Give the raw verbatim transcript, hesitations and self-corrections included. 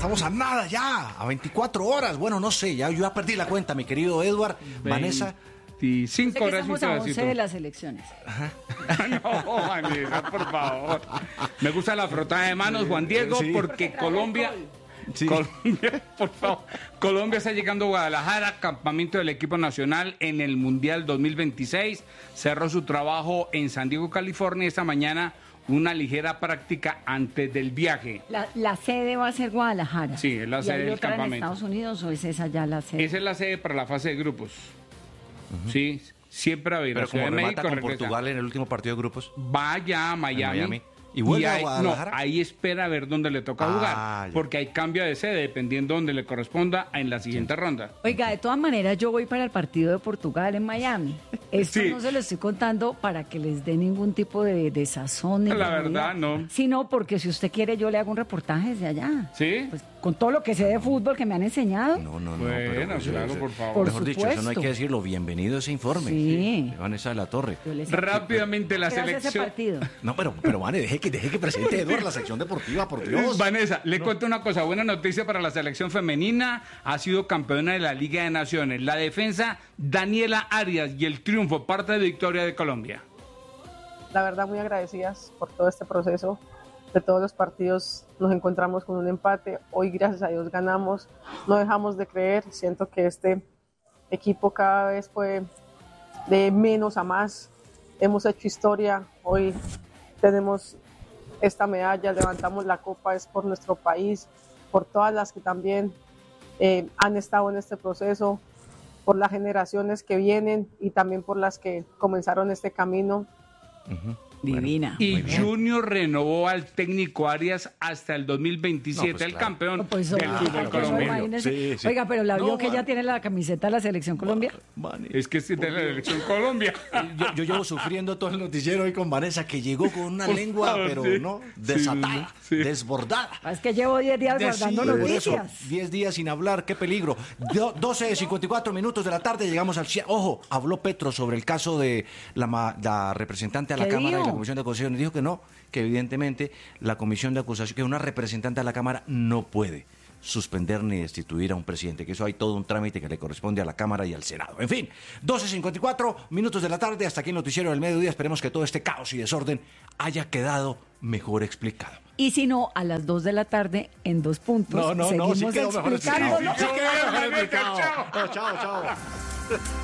estamos a nada ya, a veinticuatro horas. Bueno, no sé, ya yo ya perdí la cuenta, mi querido Edward, Vanessa. veinticinco horas. Estamos a once de las elecciones. No, Vanessa, por favor. Me gusta la frotada de manos, Juan Diego, sí. Porque Colombia... Sí. Colombia, por favor. Colombia está llegando a Guadalajara, campamento del equipo nacional en el Mundial dos mil veintiséis. Cerró su trabajo en San Diego, California. Esta mañana una ligera práctica antes del viaje. La, la sede va a ser Guadalajara. Sí, es la sede del otra campamento. ¿En Estados Unidos o es esa ya la sede? Esa es la sede para la fase de grupos. Uh-huh. Sí, siempre va a ir. Pero como remata con Portugal en el último partido de grupos. Vaya a Miami. Miami. ¿Y vuelve y ahí, a Guadalajara? No, ahí espera a ver dónde le toca ah, jugar, ya. Porque hay cambio de sede dependiendo donde le corresponda en la siguiente sí. ronda. Oiga, de todas maneras yo voy para el partido de Portugal en Miami. Esto sí. no se lo estoy contando para que les dé ningún tipo de, de sazón. La verdad, no. Sino porque si usted quiere yo le hago un reportaje desde allá. ¿Sí? Pues con todo lo que sé de fútbol que me han enseñado. No, no, no. Bueno, pero pues, claro, ese, por favor. Por mejor supuesto. dicho, eso no hay que decirlo. Bienvenido a ese informe. Sí. sí. Vanessa de la Torre. Rápidamente la selección. Ese partido? No, pero, pero Vane, deje que, deje que presente Edward la sección deportiva, por Dios. Vanessa, le no. cuento una cosa. Buena noticia para la selección femenina. Ha sido campeona de la Liga de Naciones. La defensa, Daniela Arias, y el triunfo, parte de victoria de Colombia. La verdad, muy agradecidas por todo este proceso. De todos los partidos nos encontramos con un empate. Hoy, gracias a Dios, ganamos. No dejamos de creer. Siento que este equipo cada vez fue de menos a más. Hemos hecho historia. Hoy tenemos esta medalla, levantamos la copa, es por nuestro país, por todas las que también eh, han estado en este proceso, por las generaciones que vienen y también por las que comenzaron este camino. Uh-huh. Divina. Y Junior renovó al técnico Arias hasta el dos mil veintisiete, no, pues, el claro. campeón no, pues, del ah, fútbol colombiano. Sí, sí. Oiga, pero la vio no, que man. ya tiene la camiseta de la Selección Colombia. Man, es que sí tiene la Selección Colombia. Yo, yo llevo sufriendo todo el noticiero hoy con Vanessa, que llegó con una Por lengua, favor, pero sí. no, desatada, sí, sí. desbordada. Es que llevo diez días de guardando sí, noticias. diez días sin hablar, qué peligro. doce cincuenta y cuatro minutos de la tarde, llegamos al... Ojo, habló Petro sobre el caso de la, la representante a la Cámara dijo? y la Comisión de Acusaciones. Dijo que no, que evidentemente la Comisión de Acusación, que una representante a la Cámara no puede suspender ni destituir a un presidente, que eso hay todo un trámite que le corresponde a la Cámara y al Senado. En fin, doce cincuenta y cuatro minutos de la tarde, hasta aquí el noticiero del mediodía. Esperemos que todo este caos y desorden haya quedado mejor explicado. Y si no, a las dos de la tarde, en dos puntos, no, no, seguimos no, sí quedó mejor explicado. explicándolo. Sí quedó mejor explicado. No, chao, chao.